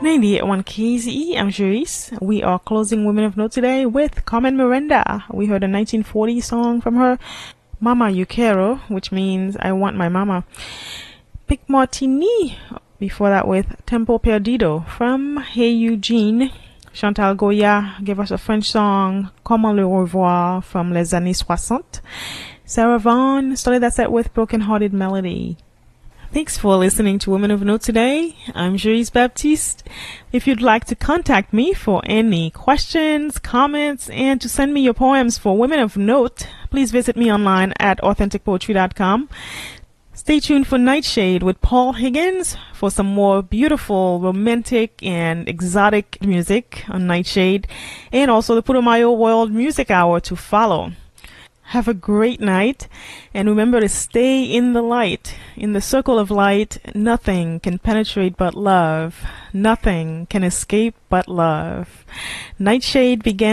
98.1 KZE, I'm Jerice. We are closing Women of Note today with Carmen Miranda. We heard a 1940 song from her, Mama You Quiero, which means I want my mama. Pic Martini, before that with Tempo Perdido from Hey Eugene. Chantal Goya gave us a French song, Comment le revoir from Les Années 60. Sarah Vaughan started that set with Broken Hearted Melody. Thanks for listening to Women of Note today. I'm Jerice Baptiste. If you'd like to contact me for any questions, comments, and to send me your poems for Women of Note, please visit me online at authenticpoetry.com. Stay tuned for Nightshade with Paul Higgins for some more beautiful, romantic, and exotic music on Nightshade, and also the Putumayo World Music Hour to follow. Have a great night, and remember to stay in the light. In the circle of light, nothing can penetrate but love. Nothing can escape but love. Nightshade began